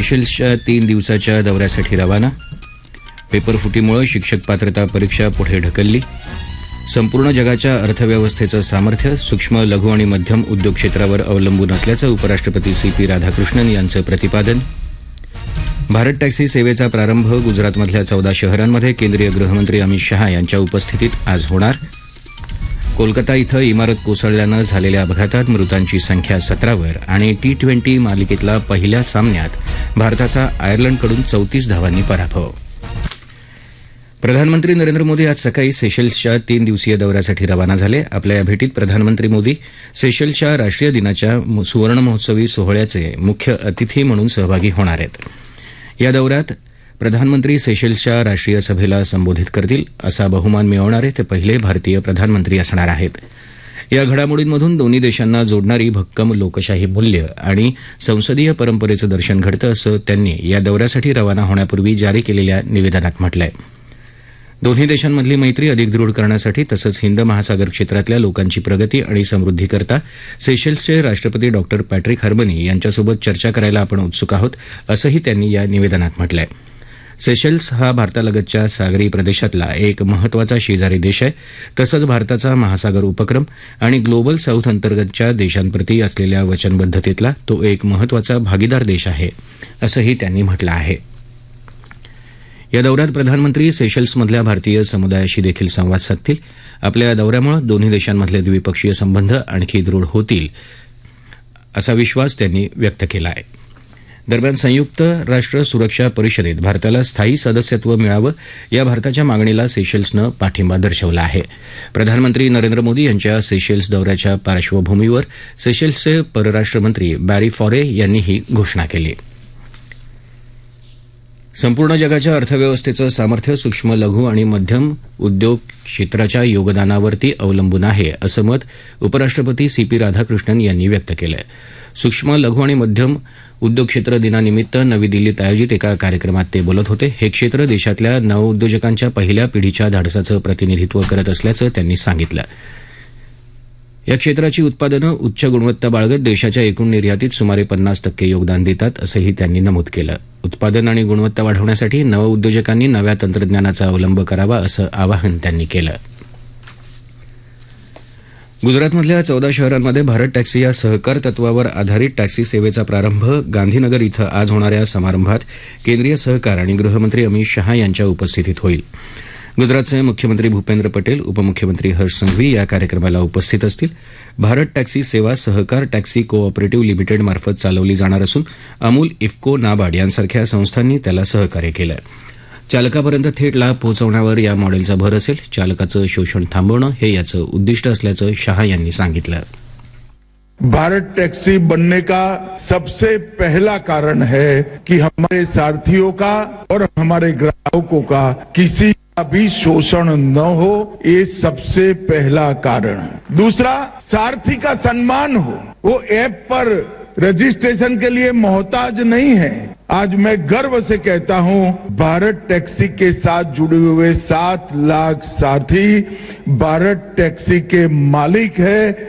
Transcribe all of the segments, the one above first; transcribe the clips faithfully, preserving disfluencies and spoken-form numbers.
सेशल्सच्या तीन दिवसाच्या दौऱ्यासाठी रवाना. पेपरफुटीमुळे शिक्षक पात्रता परीक्षा पुढे ढकलली. संपूर्ण जगाच्या अर्थव्यवस्थेचं सामर्थ्य सूक्ष्म लघु आणि मध्यम उद्योग क्षेत्रावर अवलंबून असल्याचं उपराष्ट्रपती सी पी राधाकृष्णन यांचं प्रतिपादन. भारत टॅक्सी सेवेचा प्रारंभ गुजरातमधल्या चौदा शहरांमध्ये केंद्रीय गृहमंत्री अमित शहा यांच्या उपस्थितीत आज होणार. कोलकाता इथं इमारत कोसळल्यानं झालेल्या अपघातात मृतांची संख्या सतरावर आणि टी ट्वेंटी मालिकेतला पहिल्या सामन्यात भारताचा आयर्लंडकडून चौतीस धावांनी पराभव. प्रधानमंत्री नरेंद्र मोदी आज सकाळी सेशल्सच्या तीन दिवसीय दौऱ्यासाठी रवाना झाले. आपल्या या भेटीत प्रधानमंत्री मोदी सेशल्सच्या राष्ट्रीय दिनाच्या सुवर्ण महोत्सवी सोहळ्याचे मुख्य अतिथी म्हणून सहभागी होणार आहेत. या दौऱ्यात प्रधानमंत्री सेशल्सच्या राष्ट्रीय सभेला संबोधित करतील. असा बहुमान मिळवणारे ते पहिले भारतीय प्रधानमंत्री असणार आहेत. या घडामोडींमधून दोन्ही देशांना जोडणारी भक्कम लोकशाही मूल्य आणि संसदीय परंपरेचं दर्शन घडतं असं त्यांनी या दौऱ्यासाठी रवाना होण्यापूर्वी जारी केलेल्या निवेदनात म्हटलंय. दोन्ही देशांमधली मैत्री अधिक दृढ करण्यासाठी तसंच हिंद महासागर क्षेत्रातल्या लोकांची प्रगती आणि समृद्धीकरता सेशल्सचे राष्ट्रपती डॉक्टर पॅट्रिक हर्बनी यांच्यासोबत चर्चा करायला आपण उत्सुक आहोत असंही त्यांनी या निवेदनात म्हटलंय. सेशल्स हा भारतालगतच्या सागरी प्रदेशातला एक महत्त्वाचा शेजारी देश आहे. तसंच भारताचा महासागर उपक्रम आणि ग्लोबल साऊथ अंतर्गतच्या देशांप्रती असलेल्या वचनबद्धतेतला तो एक महत्त्वाचा भागीदार देश आहे असंही त्यांनी म्हटलं आहे. या दौऱ्यात प्रधानमंत्री सेशल्समधल्या भारतीय समुदायाशी देखील संवाद साधतील. आपल्या या दौऱ्यामुळे दोन्ही देशांमधले द्विपक्षीय संबंध आणखी दृढ होतील असा विश्वास त्यांनी व्यक्त केला आहे. दरम्यान संयुक्त राष्ट्र सुरक्षा परिषदेत भारताला स्थायी सदस्यत्व मिळावं या भारताच्या मागणीला सेशल्सनं पाठिंबा दर्शवला आहे. प्रधानमंत्री नरेंद्र मोदी यांच्या सेशल्स दौऱ्याच्या पार्श्वभूमीवर सेशल्सचे परराष्ट्रमंत्री बॅरी फॉरे यांनी ही घोषणा केली. संपूर्ण जगाच्या अर्थव्यवस्थेचं सामर्थ्य सूक्ष्म लघु आणि मध्यम उद्योग क्षेत्राच्या योगदानावरती अवलंबून आहे असं मत उपराष्ट्रपती सी पी राधाकृष्णन यांनी व्यक्त केलं आहे. सूक्ष्म लघु आणि मध्यम उद्योग क्षेत्र दिनानिमित्त नवी दिल्लीत आयोजित एका कार्यक्रमात ते बोलत होते. हे क्षेत्र देशातल्या नवउद्योजकांच्या पहिल्या पिढीच्या धाडसाचं प्रतिनिधित्व करत असल्याचं त्यांनी सांगितलं. या क्षेत्राची उत्पादनं उच्च गुणवत्ता बाळगत देशाच्या एकूण निर्यातीत सुमारे पन्नास टक्के योगदान देतात असंही त्यांनी नमूद केलं. उत्पादन आणि गुणवत्ता वाढवण्यासाठी नवउद्योजकांनी नव्या तंत्रज्ञानाचा अवलंब करावा असं आवाहन त्यांनी केलं. गुजरातमधल्या चौदा शहरांमध्ये भारत टॅक्सी या सहकार तत्वावर आधारित टॅक्सी सेवेचा प्रारंभ गांधीनगर इथं आज होणाऱ्या समारंभात केंद्रीय सहकार आणि गृहमंत्री अमित शहा यांच्या उपस्थितीत होईल. गुजरातचे मुख्यमंत्री भूपेंद्र पटेल, उपमुख्यमंत्री हर्ष संघवी या कार्यक्रमाला उपस्थित असतील. भारत टॅक्सी सेवा सहकार टॅक्सी को ऑपरेटिव्ह लिमिटेड मार्फत चालवली जाणार असून अमूल, इफ्को, नाबार्ड यांसारख्या संस्थांनी त्याला सहकार्य केलं. चालकापर्यंत थेट लाभ पोहोचवण्यावर या मॉडेलचा भर असेल. चालकाचं शोषण थांबवणं हे याचं उद्दिष्ट असल्याचं शहा यांनी सांगितलं. भारत टैक्सी बनने का सबसे पहला कारण है कि हमारे सारथियों का और हमारे ग्राहकों का किसी का भी शोषण न हो, ये सबसे पहला कारण. दूसरा, सारथी का सम्मान हो. वो ऐप पर रजिस्ट्रेशन के लिए मोहताज नहीं है. आज मैं गर्व से कहता हूं, भारत टैक्सी के साथ जुड़े हुए सात लाख साथी भारत टैक्सी के मालिक है.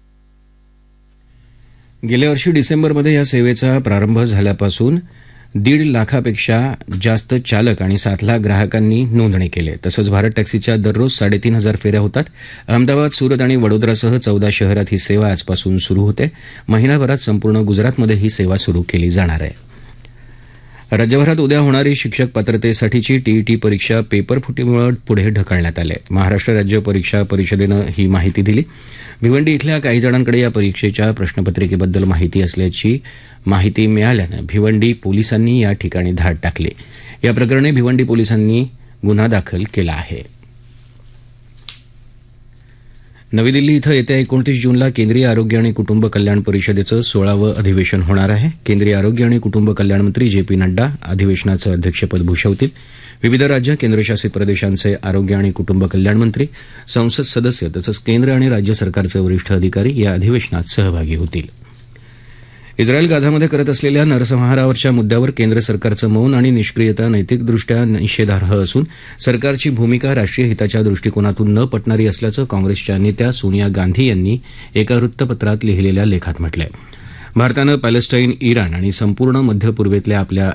गेल्या वर्षी डिसेंबरमध्ये या सेवेचा प्रारंभ झाल्यापासून दीड लाखापेक्षा जास्त चालक आणि सात लाख ग्राहकांनी नोंदणी केली. तसंच भारत टॅक्सीच्या दररोज साडेतीन हजार फेऱ्या होतात. अहमदाबाद, सुरत आणि वडोदरासह चौदा शहरात ही सेवा आजपासून सुरू होते. महिनाभरात संपूर्ण गुजरातमध्ये ही सेवा सुरू केली जाणार आहे. राज्यभरात उद्या होणारी शिक्षक पात्रतेसाठीची टीईटी परीक्षा पेपरफुटीमुळे पुढे ढकलण्यात आली. महाराष्ट्र राज्य परीक्षा परिषदेनं ही माहिती दिली. भिवंडी इथल्या काही जणांकडे या परीक्षेच्या प्रश्नपत्रिकेबद्दल माहिती असल्याची माहिती मिळाल्यानं भिवंडी पोलिसांनी या ठिकाणी धाड टाकली. या प्रकरणी भिवंडी पोलिसांनी गुन्हा दाखल केला आहे. नवी दिल्ली इथं येत्या एकोणतीस जूनला केंद्रीय आरोग्य आणि कुटुंब कल्याण परिषदेचं सोळावं अधिवेशन होणार आहे. केंद्रीय आरोग्य आणि कुटुंब कल्याण मंत्री जे पी नड्डा अधिवेशनाचं अध्यक्षपद भूषवतील. विविध राज्य केंद्रशासित प्रदेशांचे आरोग्य आणि कुटुंब कल्याण मंत्री, संसद सदस्य तसंच केंद्र आणि राज्य सरकारचे वरिष्ठ अधिकारी या अधिवेशनात सहभागी होतील. इस्रायल गाझामध्ये करत असलेल्या नरसंहारावरच्या मुद्द्यावर केंद्र सरकारचं मौन आणि निष्क्रियता नैतिकदृष्ट्या निषेधार्ह असून सरकारची भूमिका राष्ट्रीय हिताच्या दृष्टिकोनातून न पटणारी असल्याचं काँग्रेसच्या नेत्या सोनिया गांधी यांनी एका वृत्तपत्रात लिहिलेल्या लेखात म्हटलंय. भारतानं पॅलेस्टाईन, इराण आणि संपूर्ण मध्य पूर्वेतल्या आपल्या